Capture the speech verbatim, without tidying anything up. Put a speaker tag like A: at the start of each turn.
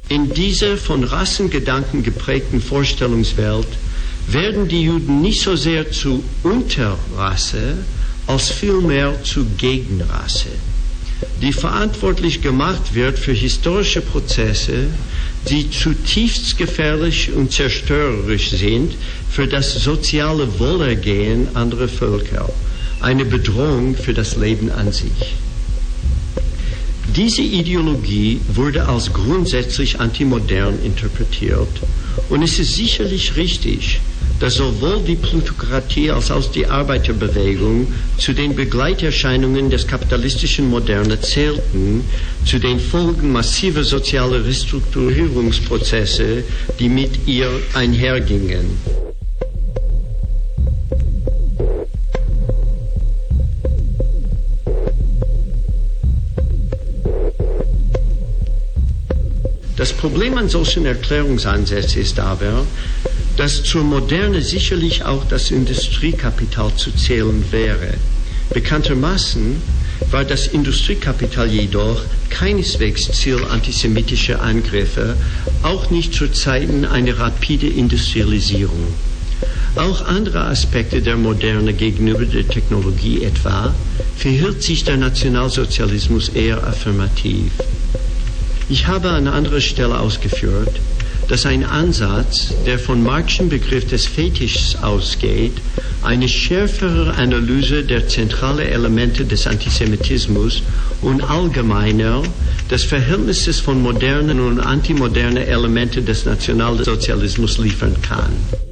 A: In dieser von Rassengedanken geprägten Vorstellungswelt werden die Juden nicht so sehr zu Unterrasse, als vielmehr zu Gegenrasse, die verantwortlich gemacht wird für historische Prozesse, die zutiefst gefährlich und zerstörerisch sind für das soziale Wohlergehen anderer Völker, eine Bedrohung für das Leben an sich. Diese Ideologie wurde als grundsätzlich antimodern interpretiert und es ist sicherlich richtig, dass sowohl die Plutokratie als auch die Arbeiterbewegung zu den Begleiterscheinungen des kapitalistischen Moderne zählten, zu den Folgen massiver sozialer Restrukturierungsprozesse, die mit ihr einhergingen. Das Problem an solchen Erklärungsansätzen ist aber, dass zur Moderne sicherlich auch das Industriekapital zu zählen wäre. Bekanntermaßen war das Industriekapital jedoch keineswegs Ziel antisemitischer Angriffe, auch nicht zu Zeiten einer rapide Industrialisierung. Auch andere Aspekte der Moderne gegenüber der Technologie etwa verhielt sich der Nationalsozialismus eher affirmativ. Ich habe an anderer Stelle ausgeführt, dass ein Ansatz, der von Marx'schen Begriff des Fetischs ausgeht, eine schärfere Analyse der zentralen Elemente des Antisemitismus und allgemeiner des Verhältnisses von modernen und antimodernen Elementen des Nationalsozialismus liefern kann.